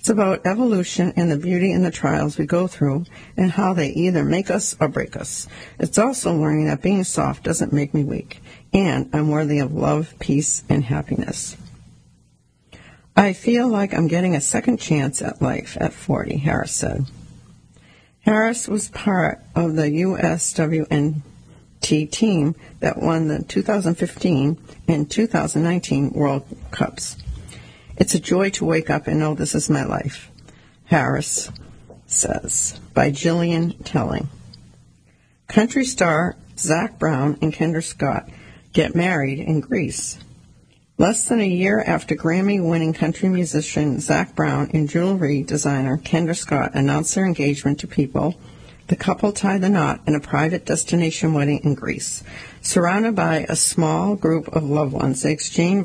It's about evolution and the beauty in the trials we go through and how they either make us or break us. It's also learning that being soft doesn't make me weak, and I'm worthy of love, peace, and happiness. I feel like I'm getting a second chance at life at 40, Harris said. Harris was part of the USWNT team that won the 2015 and 2019 World Cups. It's a joy to wake up and know this is my life, Harris says, by Jillian Telling. Country star Zac Brown and Kendra Scott get married in Greece. Less than a year after Grammy-winning country musician Zac Brown and jewelry designer Kendra Scott announced their engagement to People, the couple tied the knot in a private destination wedding in Greece. Surrounded by a small group of loved ones, they exchanged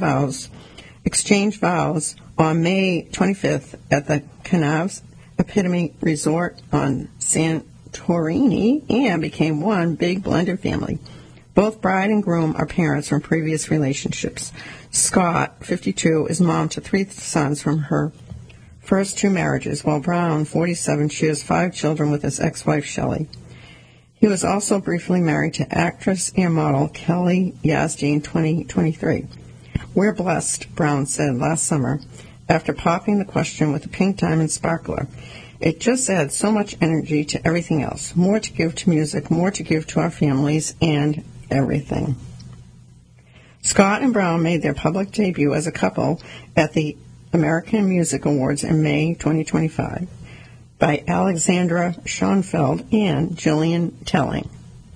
vows on May 25th at the Canavs Epitome Resort on Santorini and became one big blended family. Both bride and groom are parents from previous relationships. Scott, 52, is mom to 3 sons from her first 2 marriages, while Brown, 47, shares 5 children with his ex-wife, Shelley. He was also briefly married to actress and model Kelly Yazdi in 2023. We're blessed, Brown said last summer, after popping the question with the pink diamond sparkler. It just adds so much energy to everything else. More to give to music, more to give to our families, and everything. Scott and Brown made their public debut as a couple at the American Music Awards in May 2025 by Alexandra Schoenfeld and Jillian Telling.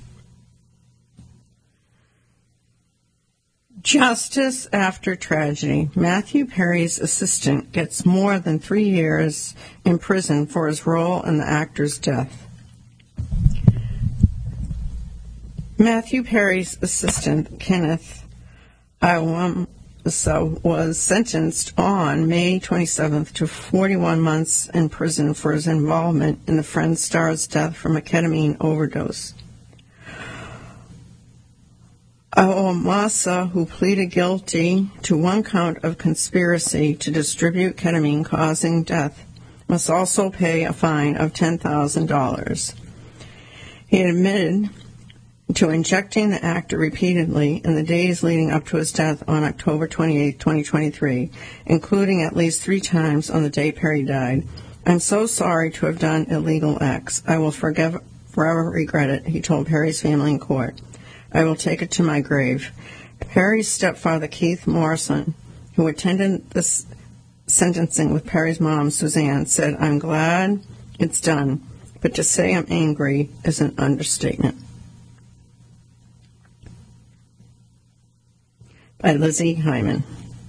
Justice after tragedy. Matthew Perry's assistant gets more than 3 years in prison for his role in the actor's death. Matthew Perry's assistant, Kenneth Iwamsa, was sentenced on May 27th to 41 months in prison for his involvement in the Friends star's death from a ketamine overdose. Iwamsa, who pleaded guilty to 1 count of conspiracy to distribute ketamine causing death, must also pay a fine of $10,000. He admitted to injecting the actor repeatedly in the days leading up to his death on October 28, 2023, including at least 3 times on the day Perry died. I'm so sorry to have done illegal acts. I will forever regret it, he told Perry's family in court. I will take it to my grave. Perry's stepfather, Keith Morrison, who attended the sentencing with Perry's mom, Suzanne, said, I'm glad it's done, but to say I'm angry is an understatement. By Lizzie Hyman.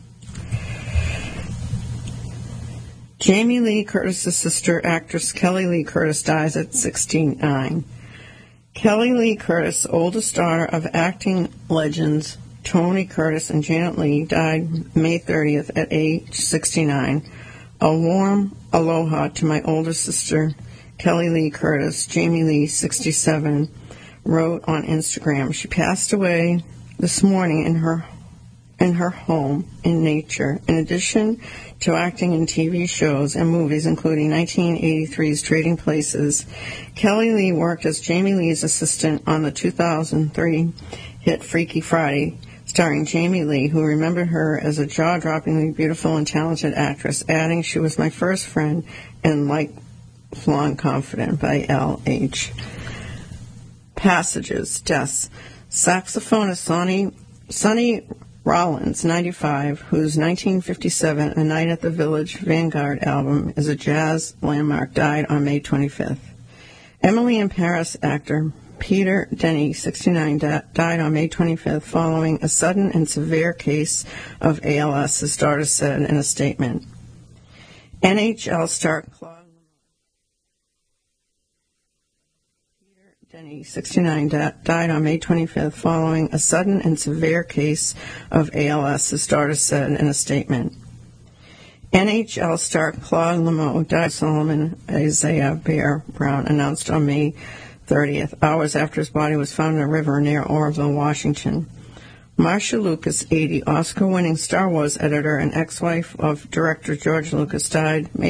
Jamie Lee Curtis's sister, actress Kelly Lee Curtis, dies at 69. Kelly Lee Curtis, oldest daughter of acting legends Tony Curtis and Janet Leigh, died May 30th at age 69. A warm aloha to my older sister, Kelly Lee Curtis. Jamie Lee, 67, wrote on Instagram. She passed away this morning in her home in nature. In addition to acting in TV shows and movies, including 1983's Trading Places, Kelly Lee worked as Jamie Lee's assistant on the 2003 hit Freaky Friday, starring Jamie Lee, who remembered her as a jaw-droppingly beautiful and talented actress, adding, she was my first friend and lifelong confidant, by L.H. Passages, deaths. Saxophonist Sonny Rollins, 95, whose 1957 A Night at the Village Vanguard album is a jazz landmark, died on May 25th. Emily in Paris actor Peter Denny, 69, died on May 25th following a sudden and severe case of ALS, his daughter said in a statement. NHL star Claude Denny, 69, died on May 25th following a sudden and severe case of ALS, his daughter said in a statement. NHL star Claude Lemo died. Solomon Isaiah Bear Brown announced on May 30th, hours after his body was found in a river near Oroville, Washington. Marcia Lucas, 80, Oscar-winning Star Wars editor and ex-wife of director George Lucas, died May